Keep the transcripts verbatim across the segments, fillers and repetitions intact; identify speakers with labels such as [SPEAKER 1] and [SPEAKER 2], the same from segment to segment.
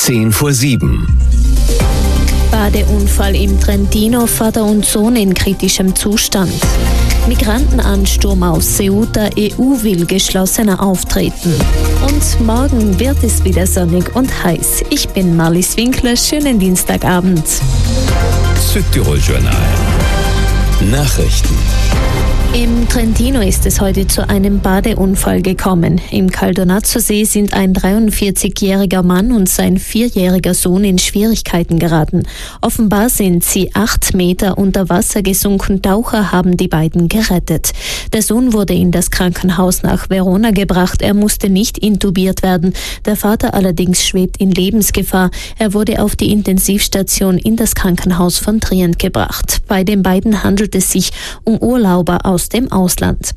[SPEAKER 1] zehn vor sieben.
[SPEAKER 2] Badeunfall im Trentino, Vater und Sohn in kritischem Zustand. Migrantenansturm aus Ceuta, E U will geschlossener auftreten. Und morgen wird es wieder sonnig und heiß. Ich bin Marlies Winkler, schönen Dienstagabend.
[SPEAKER 1] Südtirol-Journal. Nachrichten.
[SPEAKER 2] Im Trentino ist es heute zu einem Badeunfall gekommen. Im Caldonazzo-See sind ein dreiundvierzigjähriger Mann und sein vierjähriger Sohn in Schwierigkeiten geraten. Offenbar sind sie acht Meter unter Wasser gesunken. Taucher haben die beiden gerettet. Der Sohn wurde in das Krankenhaus nach Verona gebracht. Er musste nicht intubiert werden. Der Vater allerdings schwebt in Lebensgefahr. Er wurde auf die Intensivstation in das Krankenhaus von Trient gebracht. Bei den beiden handelt es sich um Urlauber aus dem Ausland.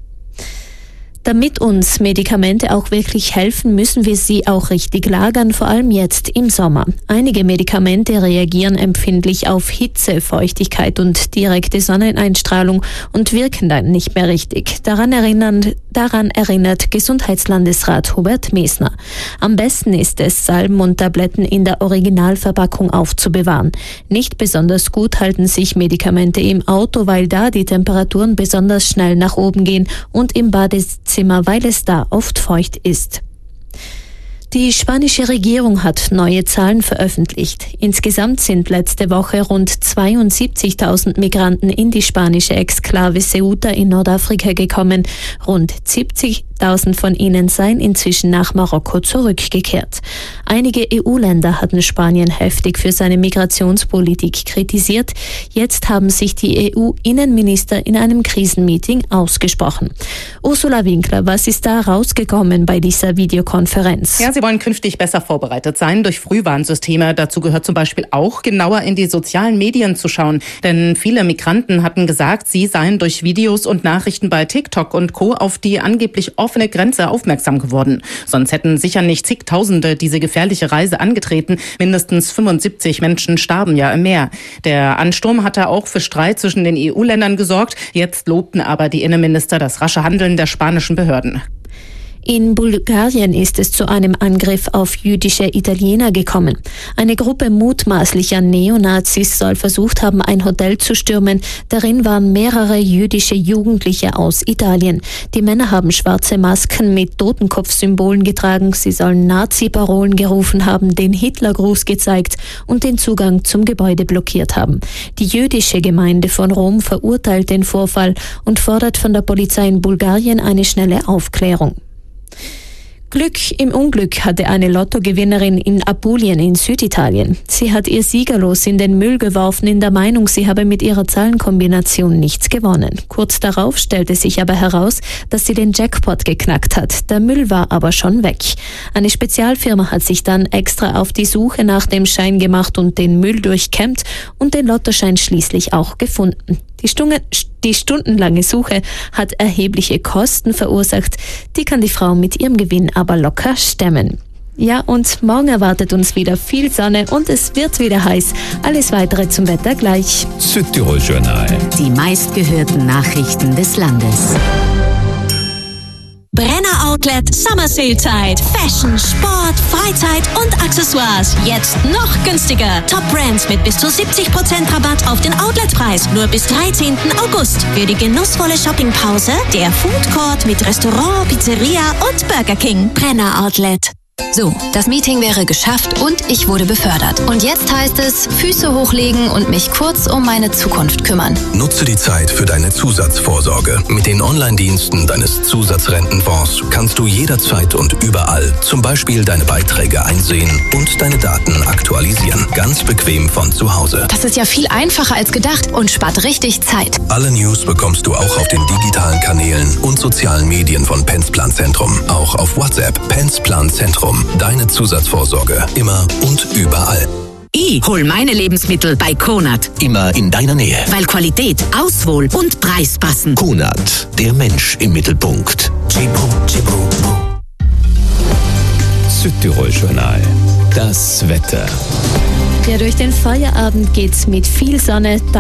[SPEAKER 2] Damit uns Medikamente auch wirklich helfen, müssen wir sie auch richtig lagern, vor allem jetzt im Sommer. Einige Medikamente reagieren empfindlich auf Hitze, Feuchtigkeit und direkte Sonneneinstrahlung und wirken dann nicht mehr richtig. Daran erinnern, daran erinnert Gesundheitslandesrat Hubert Mesner. Am besten ist es, Salben und Tabletten in der Originalverpackung aufzubewahren. Nicht besonders gut halten sich Medikamente im Auto, weil da die Temperaturen besonders schnell nach oben gehen und im Badezimmer, weil es da oft feucht ist. Die spanische Regierung hat neue Zahlen veröffentlicht. Insgesamt sind letzte Woche rund zweiundsiebzigtausend Migranten in die spanische Exklave Ceuta in Nordafrika gekommen. Rund siebzigtausend von ihnen seien inzwischen nach Marokko zurückgekehrt. Einige E U-Länder hatten Spanien heftig für seine Migrationspolitik kritisiert. Jetzt haben sich die E U-Innenminister in einem Krisenmeeting ausgesprochen. Ursula Winkler, was ist da rausgekommen bei dieser Videokonferenz?
[SPEAKER 3] Ja, sie wollen künftig besser vorbereitet sein durch Frühwarnsysteme. Dazu gehört zum Beispiel auch, genauer in die sozialen Medien zu schauen. Denn viele Migranten hatten gesagt, sie seien durch Videos und Nachrichten bei TikTok und Co. auf die angeblich offene Grenze aufmerksam geworden. Sonst hätten sicher nicht zigtausende diese gefährliche Reise angetreten. Mindestens fünfundsiebzig Menschen starben ja im Meer. Der Ansturm hatte auch für Streit zwischen den E U-Ländern gesorgt. Jetzt lobten aber die Innenminister das rasche Handeln der spanischen Behörden.
[SPEAKER 2] In Bulgarien ist es zu einem Angriff auf jüdische Italiener gekommen. Eine Gruppe mutmaßlicher Neonazis soll versucht haben, ein Hotel zu stürmen. Darin waren mehrere jüdische Jugendliche aus Italien. Die Männer haben schwarze Masken mit Totenkopfsymbolen getragen. Sie sollen Nazi-Parolen gerufen haben, den Hitlergruß gezeigt und den Zugang zum Gebäude blockiert haben. Die jüdische Gemeinde von Rom verurteilt den Vorfall und fordert von der Polizei in Bulgarien eine schnelle Aufklärung. Glück im Unglück hatte eine Lottogewinnerin in Apulien in Süditalien. Sie hat ihr Siegerlos in den Müll geworfen, in der Meinung, sie habe mit ihrer Zahlenkombination nichts gewonnen. Kurz darauf stellte sich aber heraus, dass sie den Jackpot geknackt hat. Der Müll war aber schon weg. Eine Spezialfirma hat sich dann extra auf die Suche nach dem Schein gemacht und den Müll durchkämmt und den Lottoschein schließlich auch gefunden. Die, Stunde, die stundenlange Suche hat erhebliche Kosten verursacht. Die kann die Frau mit ihrem Gewinn aber locker stemmen. Ja, und morgen erwartet uns wieder viel Sonne und es wird wieder heiß. Alles Weitere zum Wetter gleich.
[SPEAKER 1] Südtirol-Journal.
[SPEAKER 4] Die meistgehörten Nachrichten des Landes. Brenner Outlet Summer Sale Zeit. Fashion, Sport, Freizeit und Accessoires. Jetzt noch günstiger. Top Brands mit bis zu siebzig Prozent Rabatt auf den Outletpreis. Nur bis dreizehnten August. Für die genussvolle Shoppingpause der Food Court mit Restaurant, Pizzeria und Burger King. Brenner Outlet.
[SPEAKER 5] So, das Meeting wäre geschafft und ich wurde befördert. Und jetzt heißt es, Füße hochlegen und mich kurz um meine Zukunft kümmern.
[SPEAKER 6] Nutze die Zeit für deine Zusatzvorsorge. Mit den Online-Diensten deines Zusatzrentenfonds kannst du jederzeit und überall zum Beispiel deine Beiträge einsehen und deine Daten aktualisieren. Ganz bequem von zu Hause.
[SPEAKER 5] Das ist ja viel einfacher als gedacht und spart richtig Zeit.
[SPEAKER 6] Alle News bekommst du auch auf den digitalen Kanälen und sozialen Medien von Pensplan Zentrum. Auch auf WhatsApp. Pensplan Zentrum. Deine Zusatzvorsorge. Immer und überall.
[SPEAKER 4] Ich hol meine Lebensmittel bei Konad.
[SPEAKER 6] Immer in deiner Nähe.
[SPEAKER 4] Weil Qualität, Auswahl und Preis passen.
[SPEAKER 6] Konad. Der Mensch im Mittelpunkt.
[SPEAKER 1] Südtirol-Journal. Das Wetter.
[SPEAKER 2] Ja, durch den Feierabend geht's mit viel Sonne.